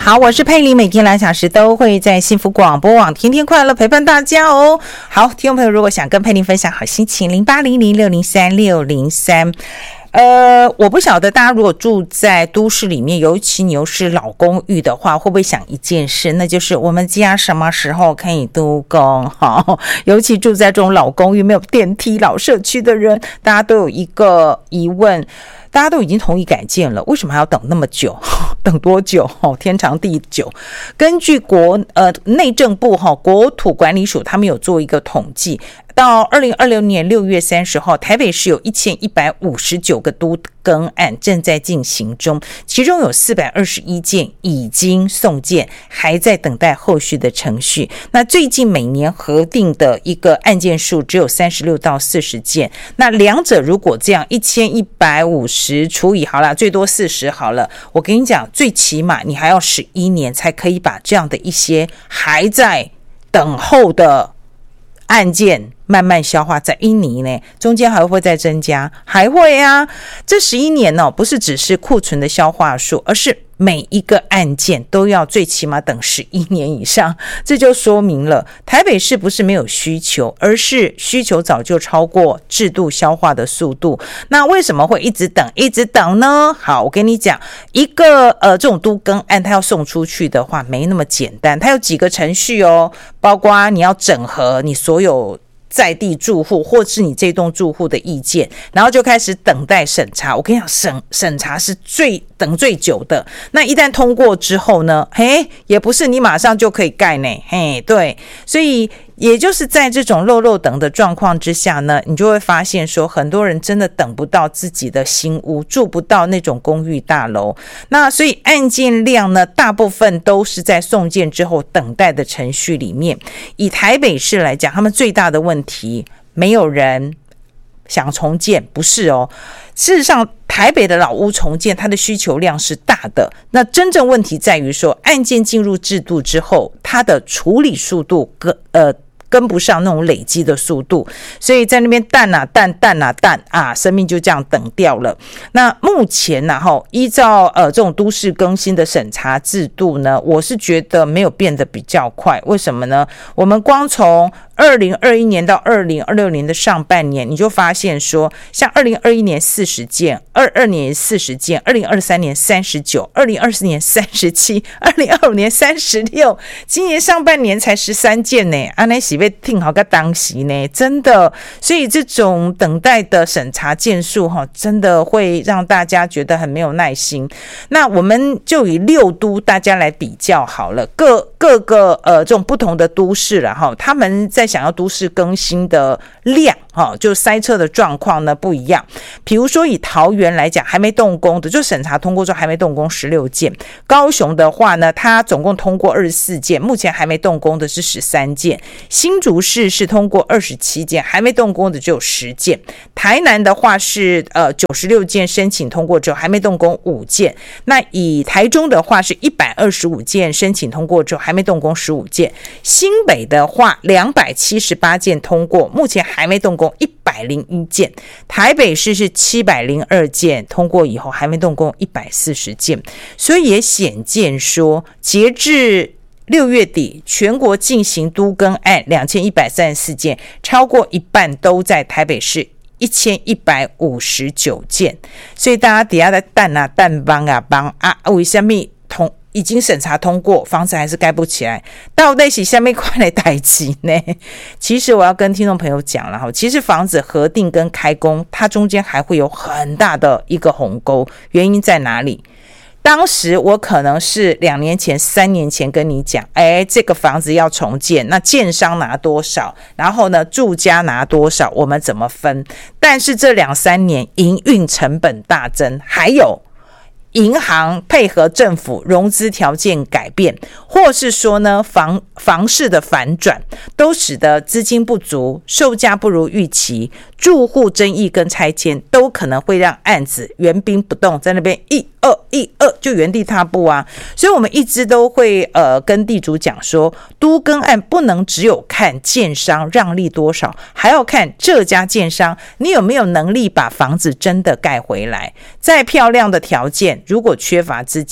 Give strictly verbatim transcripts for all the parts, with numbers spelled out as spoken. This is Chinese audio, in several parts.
好，我是佩玲，每天两小时都会在幸福广播网天天快乐陪伴大家哦。好，听众朋友如果想跟佩玲分享好心情，零八零零六零三六零三。呃，我不晓得大家如果住在都市里面，尤其你又是老公寓的话，会不会想一件事，那就是我们家什么时候可以都更好？尤其住在这种老公寓、没有电梯、老社区的人，大家都有一个疑问。大家都已经同意改建了，为什么还要等那么久？等多久？天长地久。根据国呃内政部哈国土管理署，他们有做一个统计，到二零二六年六月三十号，台北市有一千一百五十九个都更案正在进行中，其中有四百二十一件已经送件，还在等待后续的程序。那最近每年核定的一个案件数只有三十六到四十件，那两者如果这样一千一百五十除以好了，最多四十好了，我跟你讲，最起码你还要十一年才可以把这样的一些还在等候的案件慢慢消化，在一年呢，中间还会再增加，还会啊。这十一年呢、哦，不是只是库存的消化数，而是每一个案件都要最起码等十一年以上。这就说明了台北市不是没有需求，而是需求早就超过制度消化的速度。那为什么会一直等一直等呢？好，我跟你讲，一个呃这种都更案，它要送出去的话没那么简单，它有几个程序哦，包括你要整合你所有在地住户或是你这栋住户的意见，然后就开始等待审查。我跟你讲，审审查是最等最久的。那一旦通过之后呢，嘿，也不是你马上就可以盖呢，嘿，对，所以也就是在这种漏漏等的状况之下呢，你就会发现说，很多人真的等不到自己的新屋，住不到那种公寓大楼。那所以案件量呢，大部分都是在送件之后等待的程序里面。以台北市来讲，他们最大的问题，没有人想重建，不是哦。事实上，台北的老屋重建，它的需求量是大的。那真正问题在于说，案件进入制度之后，它的处理速度跟呃。跟不上那种累积的速度，所以在那边淡啊淡淡啊淡啊，生命就这样等掉了。那目前呢、啊，依照呃这种都市更新的审查制度呢，我是觉得没有变得比较快。为什么呢？我们光从二零二一年到二零二六年的上半年，你就发现说，像二零二一年四十件，二二年四十件，二零二三年三十九，二零二四年三十七，二零二五年三十六，今年上半年才十三件呢。安内喜被听好个当时呢，真的，所以这种等待的审查件数哈，真的会让大家觉得很没有耐心。那我们就以六都大家来比较好了，各各个呃这种不同的都市了哈，他们在想要都市更新的量哈，就塞车的状况呢不一样。比如说以桃园来讲，还没动工的，就审查通过之后还没动工十六件；高雄的话呢，它总共通过二十四件，目前还没动工的是十三件；新竹市是通过二十七件，还没动工的只有十件；台南的话是呃九十六件申请通过之后还没动工五件。那以台中的话是一百二十五件申请通过之后还没动工十五件。新北的话两百七十八件通过，目前还没动工一百零一件。台北市是七百零二件通过以后还没动工一百四十件。所以也显见说，截至六月底，全国进行都更案两千一百三十四件，超过一半都在台北市一千一百五十九件。所以大家底下在蛋啊蛋帮啊帮啊，为什么同已经审查通过，房子还是盖不起来？到底是什么款的代志呢？其实我要跟听众朋友讲了哈，其实房子核定跟开工，它中间还会有很大的一个鸿沟，原因在哪里？当时我可能是两年前、三年前跟你讲，哎，这个房子要重建，那建商拿多少，然后呢，住家拿多少，我们怎么分？但是这两三年营运成本大增，还有银行配合政府融资条件改变，或是说呢房房市的反转，都使得资金不足，售价不如预期，住户争议跟拆迁都可能会让案子原兵不动，在那边一二一二就原地踏步啊。所以我们一直都会呃跟地主讲说，都更案不能只有看建商让利多少，还要看这家建商你有没有能力把房子真的盖回来。再漂亮的条件，如果缺乏资金，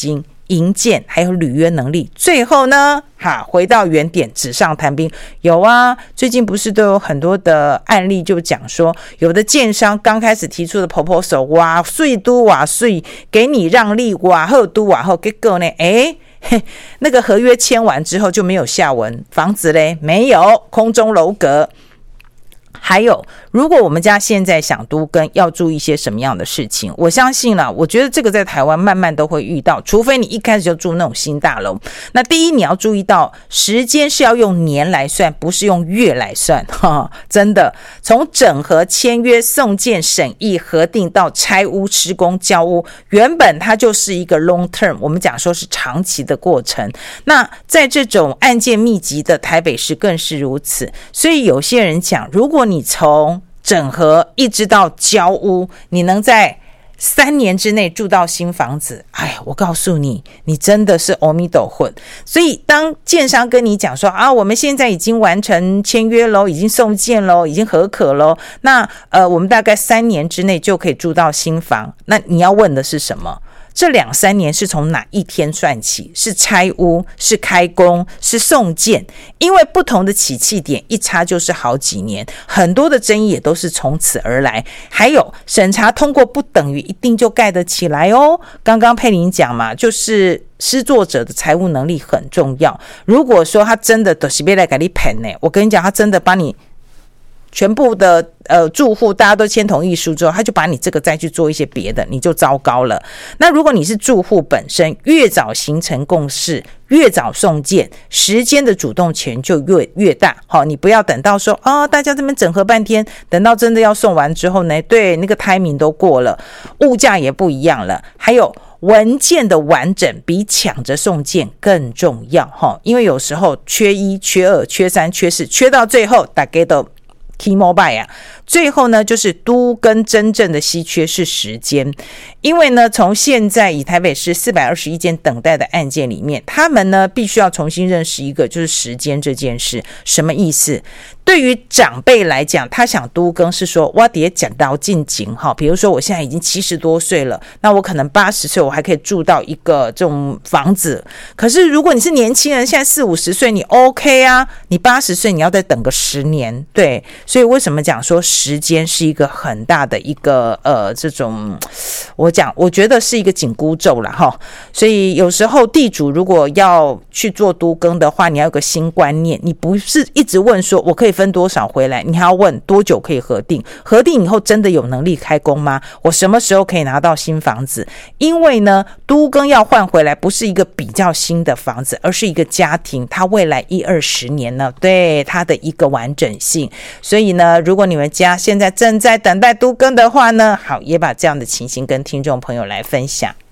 营建还有履约能力，最后呢哈，回到原点，纸上谈兵。有啊，最近不是都有很多的案例，就讲说，有的建商刚开始提出的 proposal， 哇税都哇税，给你让利哇后都哇后，结果呢，哎，那个合约签完之后就没有下文，房子嘞没有，空中楼阁。还有，如果我们家现在想都更，要注意一些什么样的事情？我相信啦，我觉得这个在台湾慢慢都会遇到，除非你一开始就住那种新大楼。那第一，你要注意到时间是要用年来算，不是用月来算，哈，真的。从整合、签约、送件、审议、核定到拆屋、施工、交屋，原本它就是一个 long term， 我们讲说是长期的过程。那在这种案件密集的台北市更是如此，所以有些人讲，如果你你从整合一直到交屋，你能在三年之内住到新房子，哎，我告诉你，你真的是阿弥陀佛。所以当建商跟你讲说啊，我们现在已经完成签约咯，已经送件咯，已经核可咯，那呃，我们大概三年之内就可以住到新房，那你要问的是什么？这两三年是从哪一天算起？是拆屋，是开工，是送件？因为不同的起讫点一差就是好几年，很多的争议也都是从此而来。还有审查通过不等于一定就盖得起来哦。刚刚佩玲讲嘛，就是施作者的财务能力很重要。如果说他真的都是要来给你骗呢，我跟你讲，他真的把你全部的呃住户大家都签同意书之后，他就把你这个再去做一些别的，你就糟糕了。那如果你是住户本身，越早形成共识，越早送件，时间的主动权就越越大。好，你不要等到说啊、哦，大家这边整合半天，等到真的要送完之后呢，对，那个 timing 都过了，物价也不一样了，还有文件的完整比抢着送件更重要。因为有时候缺一、缺二、缺三、缺四，缺到最后大家都T-Mobile 啊，最后呢就是都更真正的稀缺是时间，因为呢从现在以台北市四百二十一件等待的案件里面，他们呢必须要重新认识一个就是时间这件事。什么意思？对于长辈来讲，他想都更是说我得讲到进景哈，比如说我现在已经七十多岁了，那我可能八十岁我还可以住到一个这种房子。可是如果你是年轻人，现在四五十岁你 OK 啊，你八十岁你要再等个十年，对。所以为什么讲说时间是一个很大的一个呃这种，我讲我觉得是一个紧箍咒啦齁。所以有时候地主如果要去做都更的话，你要有个新观念，你不是一直问说我可以分多少回来，你还要问多久可以核定，核定以后真的有能力开工吗？我什么时候可以拿到新房子？因为呢都更要换回来不是一个比较新的房子，而是一个家庭它未来一二十年呢对它的一个完整性。所以呢，如果你们家现在正在等待都更的话呢，好，也把这样的情形跟听众朋友来分享。